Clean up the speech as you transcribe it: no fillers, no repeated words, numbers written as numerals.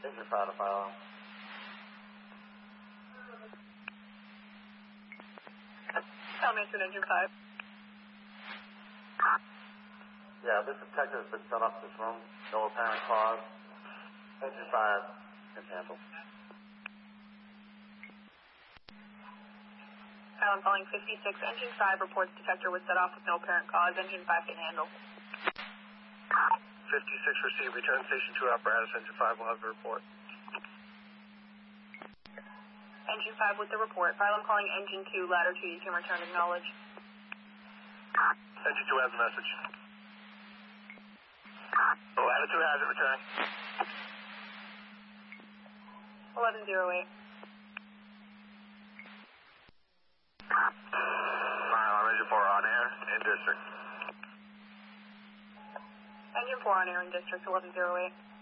Engine 5 to fire on. Answer Engine 5. Yeah, this detective has been set up in this room. No apparent cause. Engine 5 can handle. I'm calling 56. Engine 5 reports detector was set off with no apparent cause. Engine 5 can handle. 56 received. Return station 2 apparatus. Engine 5 will have the report. Engine 5 with the report. File, I'm calling Engine 2, ladder 2. You can return acknowledge. Engine 2 has a message. Ladder 2 has it. Returning. 1108. File, Engine 4 on air in district. Engine 4 on air in district 1108.